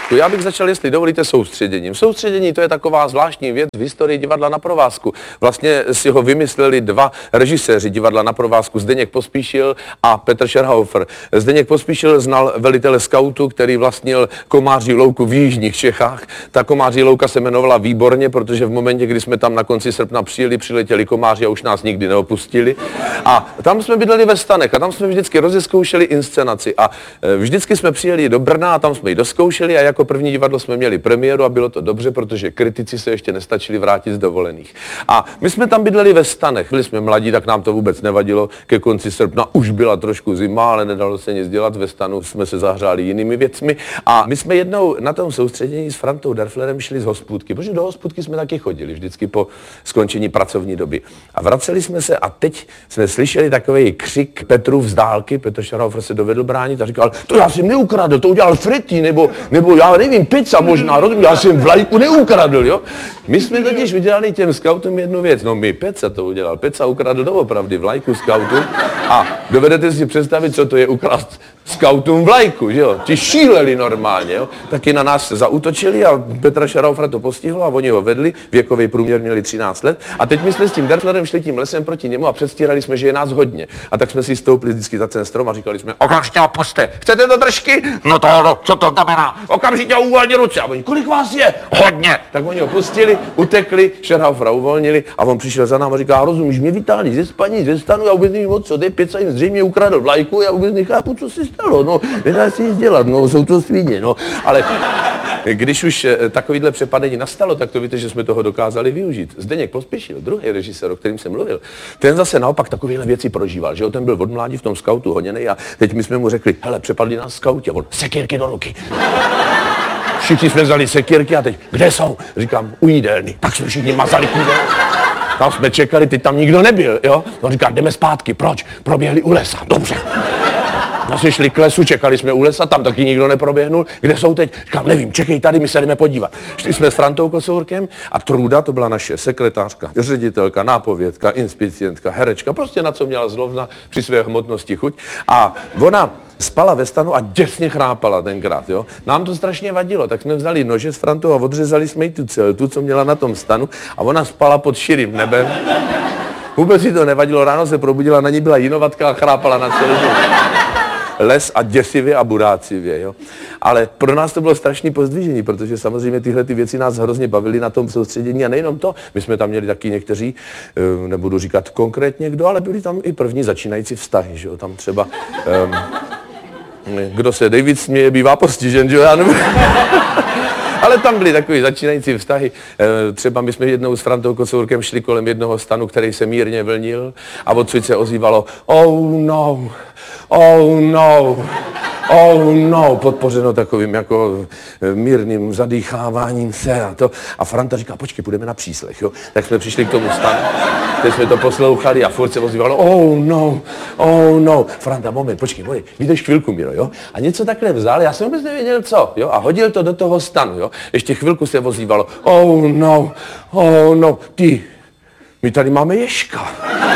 Já bych začal, jestli dovolíte, soustředěním. Soustředění to je taková zvláštní věc v historii divadla na provázku. Vlastně si ho vymysleli dva režiséři divadla na provázku, Zdeněk Pospíšil a Petr Scherhofer. Zdeněk Pospíšil znal velitele skautu, který vlastnil komáří louku v jižních Čechách. Ta komáří louka se jmenovala Výborně, protože v momentě, kdy jsme tam na konci srpna přiletěli komáři a už nás nikdy neopustili. A tam jsme bydleli ve stanech a tam jsme vždycky rozezkoušeli inscenaci. A vždycky jsme přijeli do Brna a tam jsme ji doskoušeli a jako první divadlo jsme měli premiéru a bylo to dobře, protože kritici se ještě nestačili vrátit z dovolených. A my jsme tam bydleli ve stanech. Byli jsme mladí, tak nám to vůbec nevadilo. Ke konci srpna už byla trošku zima, ale nedalo se nic dělat. Ve stanu jsme se zahřáli jinými věcmi. A my jsme jednou na tom soustředění s Frantou Derflerem šli z hospůdky, protože do hospůdky jsme taky chodili vždycky po skončení pracovní doby. A vraceli jsme se a teď jsme slyšeli takový křik Petrův z dálky. Petr Scherhofer se dovedl bránit a říkal: "To já jsem neukradl, to udělal Fritý, nebo já nevím, pizza možná, rozumím, já jsem vlajku neukradl, jo." My jsme totiž udělali těm skautům jednu věc, no my Peca to udělal, Peca ukradl doopravdy vlajku skautům a dovedete si představit, co to je ukrást skautům vlajku, že jo, ti šíleli normálně, jo, taky na nás zaútočili a Petra Scherhofera to postihlo a oni ho vedli, věkový průměr měli 13 let a teď my jsme s tím Derflerem šli tím lesem proti němu a předstírali jsme, že je nás hodně a tak jsme si stoupli vždycky za ten strom a říkali jsme: "Okamžitě ho puste, chcete do držky? No to, co to znamená? Okamžitě uvolně ruce." A oni: "Kolik vás je?" "Hodně." Tak oni ho pustili, utekli, Scherhofera uvolnili a on přišel za námi a říká: "Rozumíš, mě vytáhli ze spaní, ze stanu, já vůbec nevím, o co jde, Pěca jim zřejmě ukradl vlajku, já vůbec nechápu, co se stalo, no, nedá si nic dělat, no, jsou to svině, no." Ale když už takovýhle přepadení nastalo, tak to víte, že jsme toho dokázali využít. Zdeněk Pospíšil, druhý režisér, o kterým jsem mluvil, ten zase naopak takovéhle věci prožíval, že jo, ten byl od mládí v tom skautu honěnej a teď my jsme mu řekli: "Hele, přepadli nás skauti." A on: "Sekírky do ruky." Všichni jsme vzali sekírky a teď: "Kde jsou?" Říkám: "U jídelny." Tak jsme všichni mazali kůže. Tam jsme čekali, teď tam nikdo nebyl, jo. On říká: "Jdeme zpátky." "Proč?" "Proběhli u lesa." "Dobře." No jsme šli k lesu, čekali jsme u lesa, tam taky nikdo neproběhnul. "Kde jsou teď?" Říkám: "Nevím, čekej tady, my se jdeme podívat." Šli jsme s Frantou Kocourkem a Trůda, to byla naše sekretářka, ředitelka, nápovědka, inspicientka, herečka, prostě na co měla zrovna při své hmotnosti chuť. A ona spala ve stanu a děsně chrápala tenkrát, jo. Nám to strašně vadilo, tak jsme vzali nože s Frantou a odřezali jsme jí tu celtu, co měla na tom stanu a ona spala pod širým nebem. Vůbec si to nevadilo, ráno se probudila, na ní byla jinovatka a chrápala na celou les a děsivě a burácivě, jo. Ale pro nás to bylo strašný pozdvižení, protože samozřejmě tyhle ty věci nás hrozně bavily na tom soustředění a nejenom to. My jsme tam měli taky někteří, nebudu říkat konkrétně kdo, ale byli tam i první začínající vztahy, že jo. Tam třeba, kdo se David směje, bývá postižen, že jo, já nevím. Ale tam byly takový začínající vztahy. Třeba my jsme jednou s Frantou Kocourkem šli kolem jednoho stanu, který se mírně vlnil a odsud se ozývalo: "Oh no, oh no, oh no", podpořeno takovým jako mírným zadýcháváním se a to. A Franta říká: "Počkej, půjdeme na příslech, jo." Tak jsme přišli k tomu stanu, teď jsme to poslouchali a furt se ozývalo: "Oh no, oh no." Franta: "Moment, počkej, vydrž chvilku, Miro, jo." A něco takhle vzal, já jsem vůbec nevěděl co, jo, a hodil to do toho stanu, jo. Ještě chvilku se ozývalo: "Oh no, my tady máme Ježka."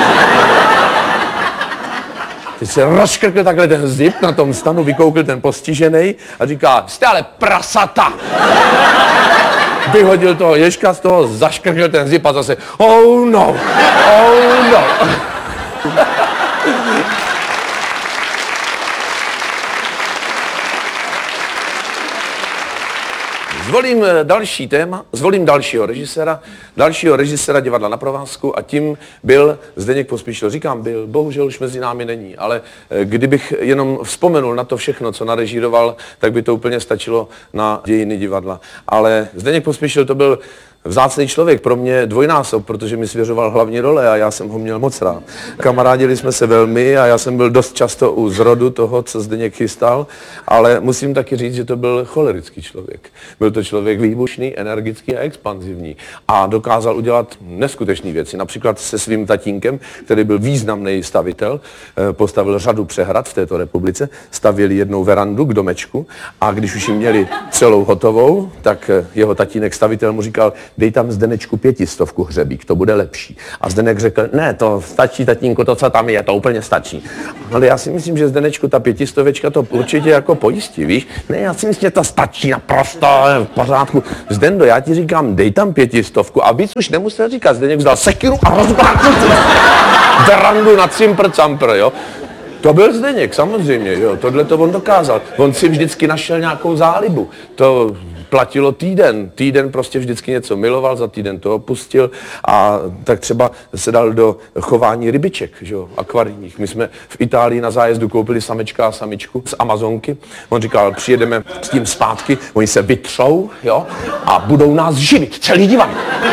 Teď se rozškrkl takhle ten zip na tom stanu, vykoukl ten postižený a říká: "Jste ale prasata." Vyhodil toho Ježka z toho, zaškrkl ten zip a zase: "Oh no, oh no." Zvolím další téma, zvolím dalšího režiséra divadla na provázku a tím byl Zdeněk Pospíšil. Říkám byl, bohužel už mezi námi není, ale kdybych jenom vzpomenul na to všechno, co narežíroval, tak by to úplně stačilo na dějiny divadla. Ale Zdeněk Pospíšil to byl vzácný člověk, pro mě dvojnásob, protože mi svěřoval hlavní role a já jsem ho měl moc rád. Kamarádili jsme se velmi a já jsem byl dost často u zrodu toho, co Zdeněk chystal, ale musím taky říct, že to byl cholerický člověk. Byl to člověk výbušný, energický a expanzivní a dokázal udělat neskutečné věci. Například se svým tatínkem, který byl významný stavitel, postavil řadu přehrad v této republice, stavěli jednou verandu k domečku a když už ji měli celou hotovou, tak jeho tatínek stavitel mu říkal: dej tam Zdenečku 500 hřebík, to bude lepší. A Zdenek řekl, ne, to stačí, tatínku, to, co tam je, to úplně stačí. Ale já si myslím, že Zdenečku ta 500 to určitě jako pojistí, víš? Ne, já si myslím, že to stačí naprosto v pořádku. Zdendo, já ti říkám, dej tam 500 a víc už nemusel říkat. Zdeněk vzal sekiru a rozbrátil verandu na cimpr-campr, jo? To byl Zdeněk, samozřejmě, jo, tohle to on dokázal. On si vždycky našel nějakou zálibu. To platilo týden prostě vždycky něco miloval, za týden to opustil a tak třeba se dal do chování rybiček, že jo, akvarijních. My jsme v Itálii na zájezdu koupili samečka a samičku z Amazonky. On říkal, přijedeme s tím zpátky, oni se vytřou, jo, a budou nás živit, celý divadlo.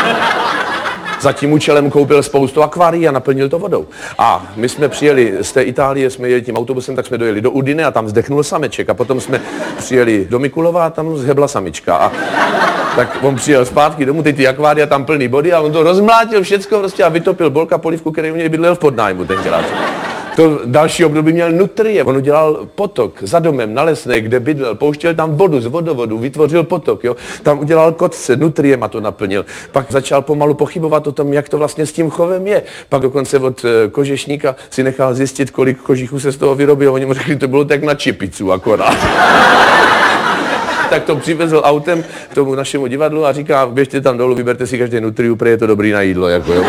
Za tím účelem koupil spoustu akvárií a naplnil to vodou. A my jsme přijeli z té Itálie, jsme jeli tím autobusem, tak jsme dojeli do Udine a tam zdechnul sameček. A potom jsme přijeli do Mikulova a tam zhebla samička. A tak on přijel zpátky domů, ty akvária tam plný body a on to rozmlátil všecko prostě a vytopil Bolka Polivku, který u něj bydlel v podnájmu tenkrát. To další období měl nutrie. On udělal potok za domem na Lesné, kde bydlel, pouštěl tam vodu z vodovodu, vytvořil potok, jo. Tam udělal kotce, nutriema to naplnil. Pak začal pomalu pochybovat o tom, jak to vlastně s tím chovem je. Pak dokonce od kožešníka si nechal zjistit, kolik kožichů se z toho vyrobilo. Oni mu řekli, to bylo tak na čipicu akorát. Tak to přivezl autem k tomu našemu divadlu a říká, běžte tam dolů, vyberte si každý nutriu, protože je to dobrý na jídlo, jako jo.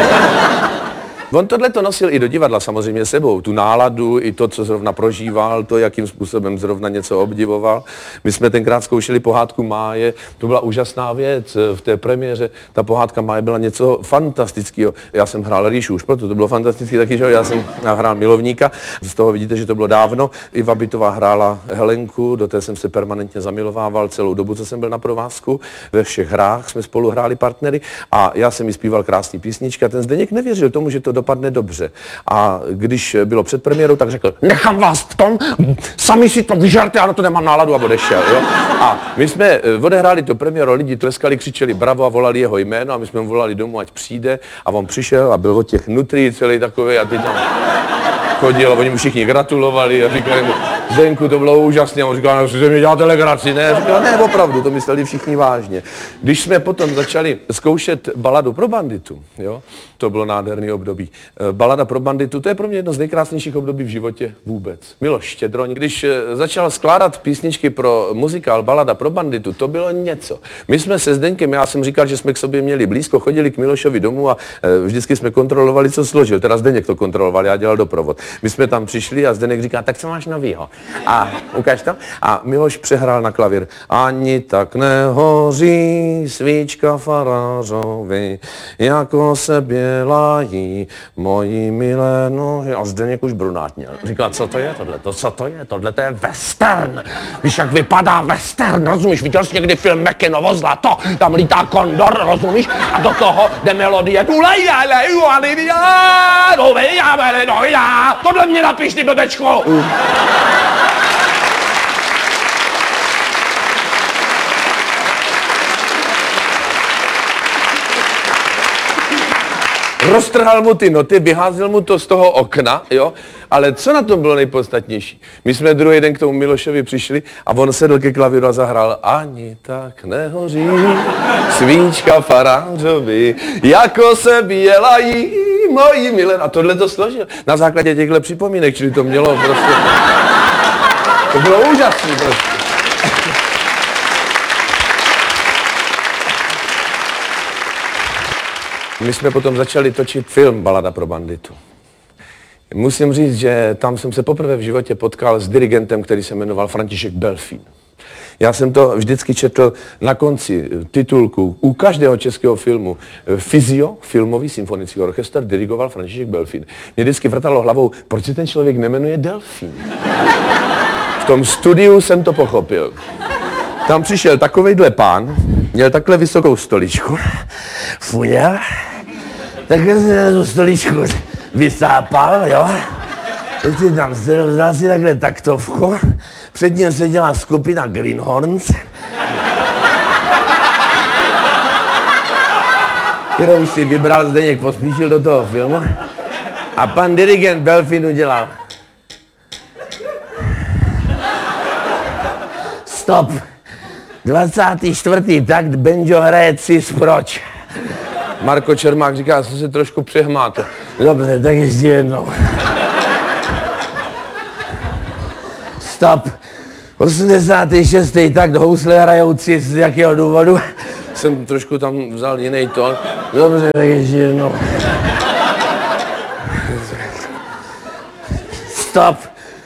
On tohle to nosil i do divadla samozřejmě sebou, tu náladu, i to, co zrovna prožíval, to, jakým způsobem zrovna něco obdivoval. My jsme tenkrát zkoušeli pohádku Máje, to byla úžasná věc v té premiéře, ta pohádka Máje byla něco fantastického. Já jsem hrál Ríšu, už proto to bylo fantastické taky, že já jsem hrál milovníka, z toho vidíte, že to bylo dávno. Iva Bytová hrála Helenku, do té jsem se permanentně zamilovával celou dobu, co jsem byl na provázku, ve všech hrách jsme spolu hráli partnery a já jsem jí zpíval krásný písničky a ten Zdeněk nevěřil tomu, že to dopadne dobře. A když bylo před premiérou, tak řekl, nechám vás v tom, sami si to vyžerte, já na to nemám náladu a odešel. Jo? A my jsme odehráli to premiéru, lidi tleskali, křičeli bravo a volali jeho jméno a my jsme mu volali domů, ať přijde a on přišel a byl od těch nutrí celý takový a ty tam chodil a oni mu všichni gratulovali a říkali mu, Zdenku, to bylo úžasné. A on říkal, no, si ze mě děláte legraci, ne? A říkal, ne, opravdu, to mysleli všichni vážně. Když jsme potom začali zkoušet baladu pro banditu, jo, to bylo nádherný období. Balada pro banditu, to je pro mě jedno z nejkrásnějších období v životě vůbec. Miloš Štědroň, když začal skládat písničky pro muzikál Balada pro banditu, to bylo něco. My jsme se Zdeňkem, já jsem říkal, že jsme k sobě měli blízko, chodili k Milošovi domů a vždycky jsme kontrolovali, co složil. Teda Zdeněk to kontroloval, já dělal doprovod. My jsme tam přišli a Zdeněk říká, tak co máš novýho? A ukáž to? A Miloš přehrál na klavír. Ani tak nehoří svíčka farářovi, jako se bělají moji milé nohy. A Zdeněk už brunátněl. Říká, co to je tohleto? Co to je? Tohle to je western. Víš, jak vypadá western, rozumíš? Viděl jsi někdy film Mekinovo zlato? Tam lítá kondor, rozumíš? A do toho jde melodie. Tohle mě napiš, ty blbečku! Roztrhal mu ty noty, vyházel mu to z toho okna, jo, ale co na tom bylo nejpodstatnější? My jsme druhý den k tomu Milošovi přišli a on sedl ke klavíru a zahrál Ani tak nehoří svíčka farářovi, jako se bělají moji milé. A tohle to složil na základě těchto připomínek, čili to mělo prostě... To bylo úžasné prostě. My jsme potom začali točit film Balada pro banditu. Musím říct, že tam jsem se poprvé v životě potkal s dirigentem, který se jmenoval František Belfín. Já jsem to vždycky četl na konci titulku u každého českého filmu. Fizio, filmový symfonický orchestr, dirigoval František Belfín. Mě vždycky vrtalo hlavou, proč se ten člověk nejmenuje Delfín? V tom studiu jsem to pochopil. Tam přišel takovejhle pán, měl takhle vysokou stoličku, funěl, takhle se na tu stoličku vysápal, jo. Teď si tam vzal si takhle taktovku, před ním seděla skupina Greenhorns, kterou si vybral Zdeněk Pospíšil do toho filmu. A pan dirigent Belfín udělal. Stop. 24. takt banjo hraje cis proč. Marko Čermák říká, že se trošku přehmáte. Dobře, tak ještě jednou. Stop. 86. tak housle hrajoucí, z jakého důvodu? Jsem trošku tam vzal jiný tón. Dobře, tak ještě jednou. Stop.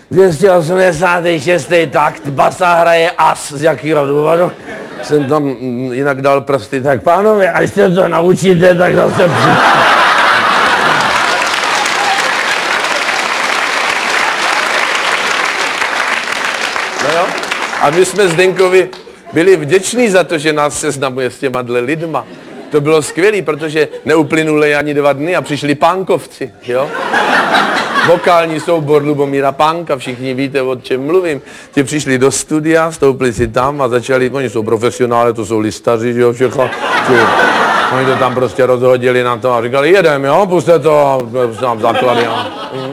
286. takt, basa hraje as, z jakého důvodu? Jsem tam jinak dal prsty. Tak pánové, až se to naučíte, tak zase No jo. A my jsme Zdenkovi byli vděční za to, že nás seznamuje s těma lidma. To bylo skvělé, protože neuplynuly ani 2 dny a přišli pánkovci, jo? Vokální soubor Lubomíra Pánka, všichni víte, o čem mluvím. Ti přišli do studia, stoupili si tam a začali, oni jsou profesionále, to jsou listaři, že jo, všechno. Oni to tam prostě rozhodili na to a říkali, jedem, jo, puste to, tam základy, jo.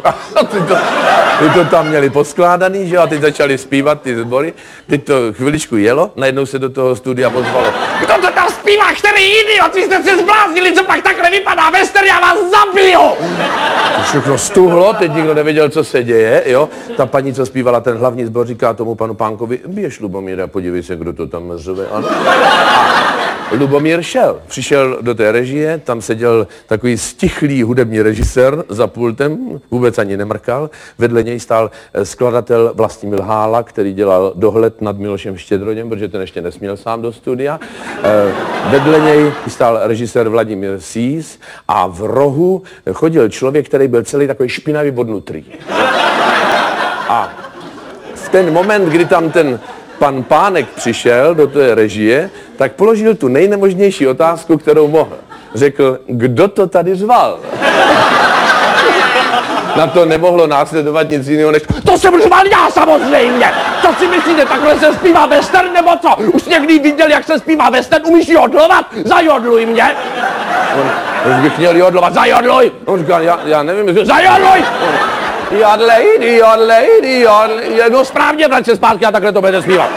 Ty to tam měli poskládaný, že jo, a teď začali zpívat ty sbory. Teď to chviličku jelo, najednou se do toho studia pozvalo. Kdo to tam zpívá, který idiot, vy jste se zbláznili, co pak takhle vypadá western, já vás zabiju! Všechno stuhlo, teď nikdo nevěděl, co se děje, jo. Ta paní, co zpívala ten hlavní sbor, říká tomu panu Pánkovi, běž Lubomír a podívej se, kdo to tam řve, ano. Lubomír přišel do té režie, tam seděl takový stichlý hudební režisér za pultem, vůbec ani nemrkal. Vedle něj stál skladatel Vlastimil Hála, který dělal dohled nad Milošem Štědroněm, protože ten ještě nesměl sám do studia. Vedle něj stál režisér Vladimír Sís a v rohu chodil člověk, který byl celý takový špinavý odnutrí. A v ten moment, kdy tam ten pan Pánek přišel do té režie, tak položil tu nejnemožnější otázku, kterou mohl. Řekl, kdo to tady řval? Na to nemohlo následovat nic jiného, než to jsem řval já samozřejmě! Co si myslíte, takhle se zpívá western nebo co? Už někdy viděl, jak se zpívá western, umíš jodlovat? Zajodluj mě! On bych měl jodlovat, zajodluj! On říkal, já nevím, zajodluj! Jodlej, jodlej, jodlej, no správně, vrať se zpátky a takhle to bude zpívat.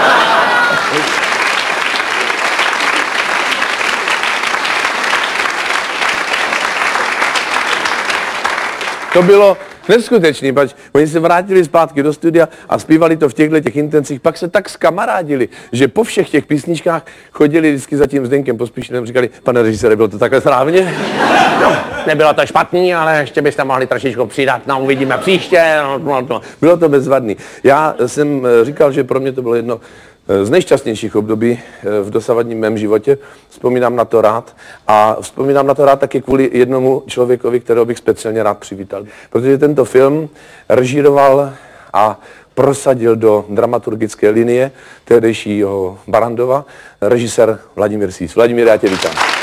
To bylo neskutečný, pač oni se vrátili zpátky do studia a zpívali to v těch intencích, pak se tak skamarádili, že po všech těch písničkách chodili vždycky za tím Zdenkem Pospíšilem, říkali, pane režisére, bylo to takhle správně? No, nebylo to špatný, ale ještě byste mohli trošičku přidat, no uvidíme příště. No. Bylo to bezvadný. Já jsem říkal, že pro mě to bylo jedno z nejšťastnějších období v dosavadním mém životě. Vzpomínám na to rád a vzpomínám na to rád taky kvůli jednomu člověkovi, kterého bych speciálně rád přivítal. Protože tento film režíroval a prosadil do dramaturgické linie tehdejšího Barrandova režisér Vladimír Sís. Vladimír, já tě vítám.